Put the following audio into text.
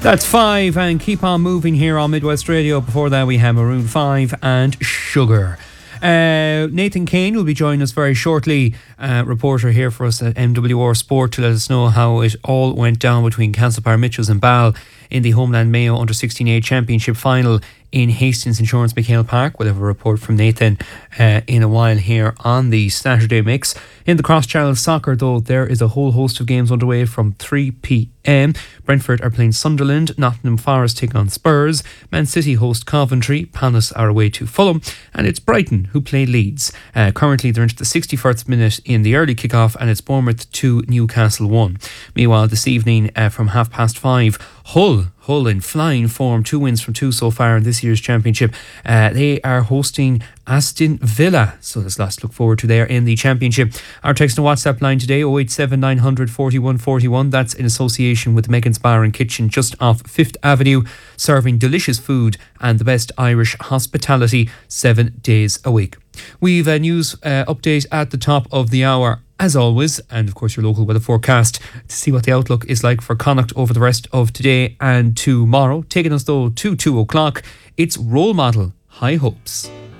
That's 5 and keep on moving here on Midwest Radio. Before that we have Maroon 5 and Sugar. Nathan Kane will be joining us very shortly, reporter here for us at MWR Sport, to let us know how it all went down between Castlebar Mitchells and Ball in the Homeland Mayo Under-16A Championship final in Hastings Insurance McHale Park. We'll have a report from Nathan in a while here on the Saturday mix. In the cross-channel soccer, though, there is a whole host of games underway from 3 p.m. Brentford are playing Sunderland, Nottingham Forest take on Spurs, Man City host Coventry, Palace are away to Fulham, and it's Brighton who play Leeds. Currently they're into the 61st minute in the early kick-off, and it's Bournemouth 2, Newcastle 1. Meanwhile, this evening from 5:30, Hull in flying form, 2 wins from 2 so far in this year's championship. They are hosting Aston Villa, so there's lots to look forward to there in the championship. Our text and WhatsApp line today, 087 900 41 41. That's in association with Megan's Bar and Kitchen just off 5th Avenue, serving delicious food and the best Irish hospitality 7 days a week. We've a news update at the top of the hour, as always, and of course your local weather forecast to see what the outlook is like for Connacht over the rest of today and tomorrow. Taking us though to 2 o'clock, it's Role Model High Hopes.